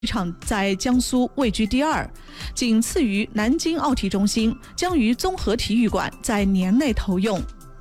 场在江苏位居第二，仅次于南京奥体中心，将于综合体育馆在年内投用。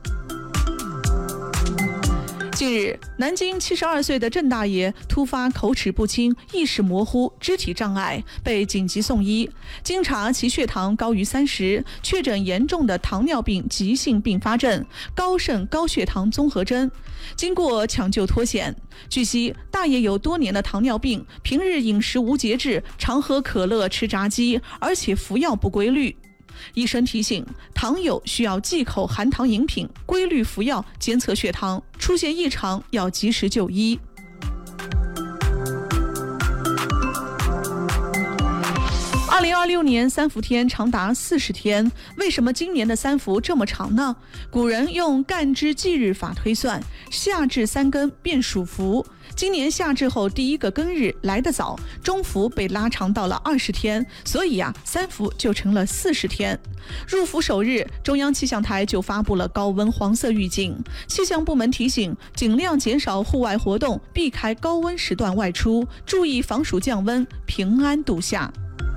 近日，南京72岁的郑大爷突发口齿不清、意识模糊、肢体障碍，被紧急送医。经查，其血糖高于30，确诊严重的糖尿病急性并发症、高渗高血糖综合征。经过抢救脱险。据悉，大爷有多年的糖尿病，平日饮食无节制，常喝可乐、吃炸鸡，而且服药不规律。医生提醒，糖友需要忌口含糖饮品，规律服药，监测血糖，出现异常要及时就医。2026年三伏天长达40天，为什么今年的三伏这么长呢？古人用干支纪日法推算，夏至3更便属伏。今年夏至后第一个庚日来得早，中伏被拉长到了20天，所以三伏就成了40天。入伏首日，中央气象台就发布了高温黄色预警，气象部门提醒，尽量减少户外活动，避开高温时段外出，注意防暑降温，平安度夏。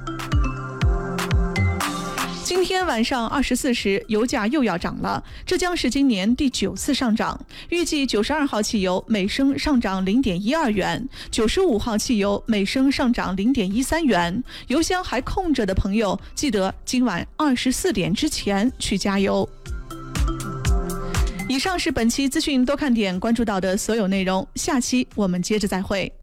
今天晚上24时，油价又要涨了，这将是今年第9次上涨。预计92号汽油每升上涨0.12元，95号汽油每升上涨0.13元。油箱还空着的朋友，记得今晚24点之前去加油。以上是本期资讯多看点关注到的所有内容，下期我们接着再会。